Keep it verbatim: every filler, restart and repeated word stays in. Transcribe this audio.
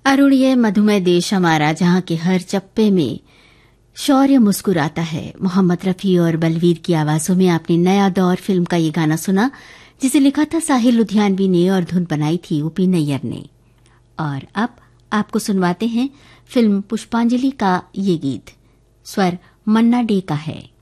अरुण, ये मधुमेह देश हमारा, जहाँ के हर चप्पे में शौर्य मुस्कुराता है। मोहम्मद रफी और बलवीर की आवाजों में आपने नया दौर फिल्म का ये गाना सुना, जिसे लिखा था साहिल लुधियानवी ने और धुन बनाई थी ओपी नैयर ने। और अब आपको सुनवाते हैं फिल्म पुष्पांजलि का ये गीत। स्वर मन्ना डे का है।